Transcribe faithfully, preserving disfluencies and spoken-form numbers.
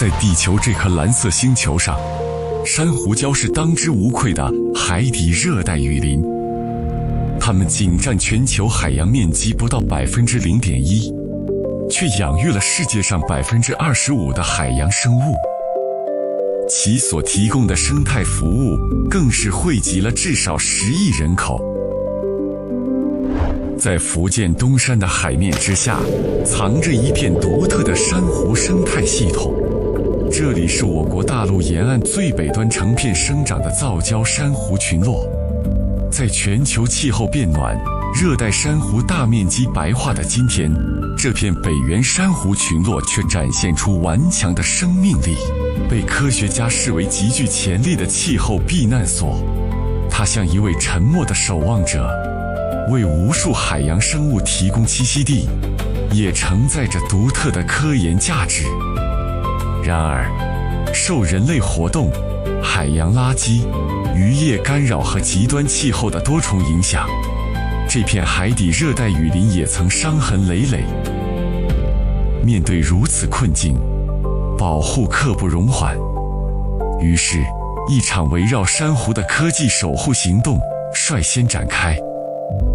在地球这颗蓝色星球上，珊瑚礁是当之无愧的海底热带雨林。它们仅占全球海洋面积不到 百分之零点一， 却养育了世界上 百分之二十五 的海洋生物。其所提供的生态服务更是惠及了至少十亿人口。在福建东山的海面之下，藏着一片独特的珊瑚生态系统。这里是我国大陆沿岸最北端成片生长的造礁珊瑚群落。在全球气候变暖、热带珊瑚大面积白化的今天，这片北缘珊瑚群落却展现出顽强的生命力，被科学家视为极具潜力的气候避难所。它像一位沉默的守望者，为无数海洋生物提供栖息地，也承载着独特的科研价值。然而，受人类活动、海洋垃圾、渔业干扰和极端气候的多重影响，这片海底热带雨林也曾伤痕累累。面对如此困境，保护刻不容缓。于是，一场围绕珊瑚的科技守护行动率先展开。